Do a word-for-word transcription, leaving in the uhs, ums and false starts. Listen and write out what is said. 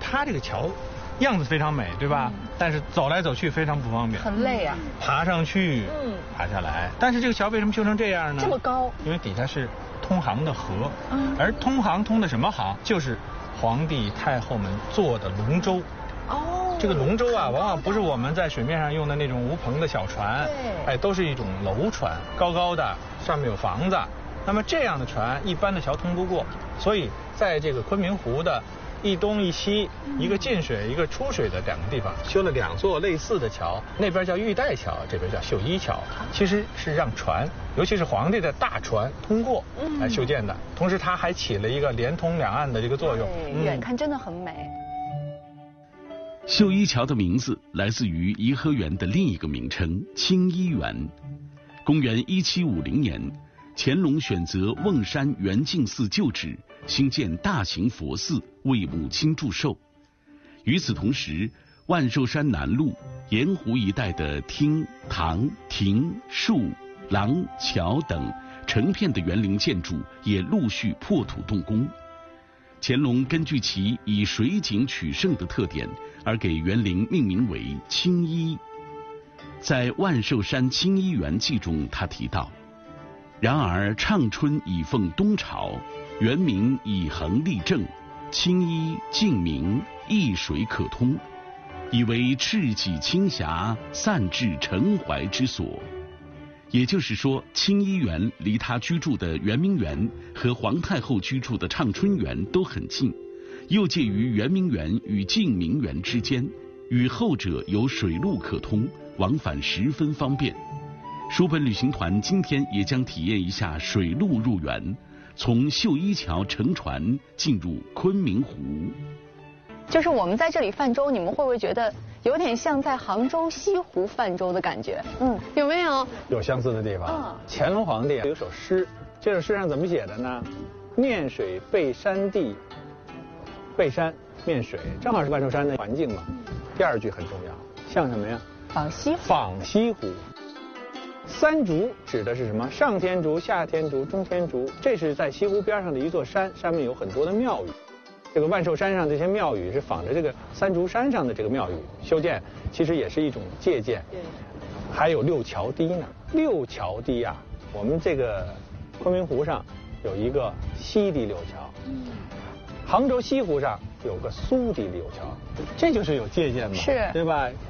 它这个桥样子非常美，对吧？嗯、但是走来走去非常不方便， 很累啊。 爬上去，嗯，爬下来。但是这个桥为什么修成这样呢？ 这么高？ 因为底下是通航的河，嗯，而通航通的什么航？就是皇帝太后们坐的龙舟。哦，这个龙舟啊，往往不是我们在水面上用的那种无篷的小船， 对， 哎，都是一种楼船，高高的，上面有房子。那么这样的船，一般的桥通不过，所以在这个昆明湖的一东一西，一个进水一个出水的两个地方，修了两座类似的桥，那边叫玉带桥，这边叫秀一桥，其实是让船，尤其是皇帝的大船通过来修建的。同时，它还起了一个连通两岸的这个作用。 对，远看真的很美。 秀一桥的名字来自于颐和园的另一个名称清漪园。公元一七五零年，乾隆选择瓮山圆净寺旧址，兴建大型佛寺，为母亲祝寿。与此同时，万寿山南麓、盐湖一带的厅、堂、亭、树、廊、桥等成片的园林建筑也陆续破土动工。乾隆根据其以水景取胜的特点，而给园林命名为清漪。在《万寿山清漪园记》中，他提到：然而畅春已奉东朝，园民以恒立正，清漪净明，一水可通，以为赤脊清霞，散至城怀之所。也就是说，清漪园离他居住的圆明园和皇太后居住的畅春园都很近，又介于圆明园与净明园之间，与后者有水路可通，往返十分方便。书本旅行团今天也将体验一下水路入园，从秀一桥乘船进入昆明湖。 就是我们在这里泛舟，你们会不会觉得有点像在杭州西湖泛舟的感觉？嗯，有没有？ 有相似的地方。嗯，乾隆皇帝有首诗，这首诗上怎么写的呢？面水背山地，背山面水，正好是万寿山的环境嘛。第二句很重要，像什么呀？ 仿西湖。 仿西湖。三竹指的是什么？上天竺、下天竺、中天竺，这是在西湖边上的一座山，上面有很多的庙宇。这个万寿山上这些庙宇是仿着这个三竹山上的这个庙宇修建，其实也是一种借鉴。对。还有六桥堤呢，六桥堤啊，我们这个昆明湖上有一个西堤六桥，嗯，杭州西湖上有个苏堤六桥，这就是有借鉴嘛， 是， 对吧？